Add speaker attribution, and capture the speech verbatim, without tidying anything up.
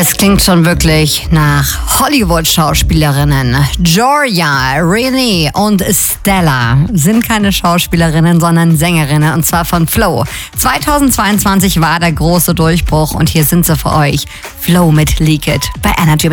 Speaker 1: Das klingt schon wirklich nach Hollywood-Schauspielerinnen. Georgia, Renee und Stella sind keine Schauspielerinnen, sondern Sängerinnen, und zwar von Flow. zweitausendzweiundzwanzig war der große Durchbruch und hier sind sie für euch. Flow mit Leak It bei Energy.